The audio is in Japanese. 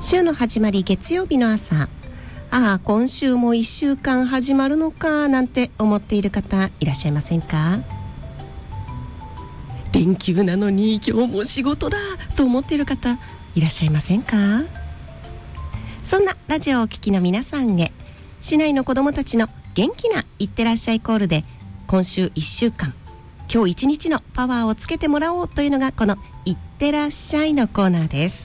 週の始まり月曜日の朝、今週も1週間始まるのかなんて思っている方いらっしゃいませんか？連休なのに今日も仕事だと思っている方いらっしゃいませんか？そんなラジオをお聞きの皆さんへ、市内の子どもたちの元気ないってらっしゃいコールで、今週1週間今日1日のパワーをつけてもらおうというのがこのいってらっしゃいのコーナーです。